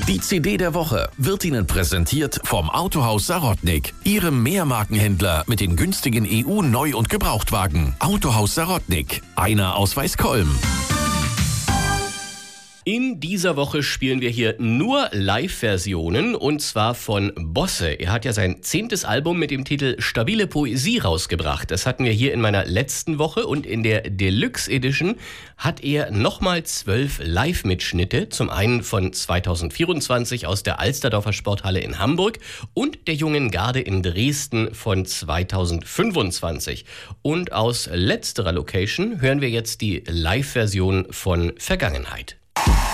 Die CD der Woche wird Ihnen präsentiert vom Autohaus Sarotnik, Ihrem Mehrmarkenhändler mit den günstigen EU-Neu- und Gebrauchtwagen. Autohaus Sarotnik, einer aus Weißkolm. In dieser Woche spielen wir hier nur Live-Versionen und zwar von Bosse. Er hat ja sein 10. Album mit dem Titel Stabile Poesie rausgebracht. Das hatten wir hier in meiner letzten Woche und in der Deluxe Edition hat er nochmal 12 Live-Mitschnitte. Zum einen von 2024 aus der Alsterdorfer Sporthalle in Hamburg und der Jungen Garde in Dresden von 2025. Und aus letzterer Location hören wir jetzt die Live-Version von Vergangenheit.